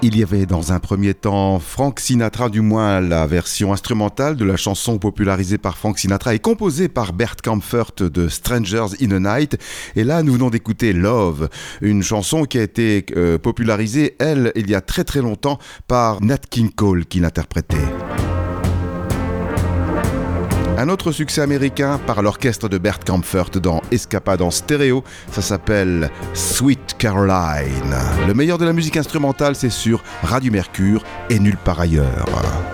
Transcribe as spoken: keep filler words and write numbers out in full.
Il y avait dans un premier temps Frank Sinatra, du moins la version instrumentale de la chanson popularisée par Frank Sinatra et composée par Bert Kaempfert de Strangers in the Night. Et là, nous venons d'écouter Love, une chanson qui a été euh, popularisée, elle, il y a très très longtemps par Nat King Cole qui l'interprétait. Un autre succès américain par l'orchestre de Bert Kaempfert dans Escapade en stéréo, ça s'appelle Sweet Caroline. Le meilleur de la musique instrumentale, c'est sur Radio Mercure et nulle part ailleurs.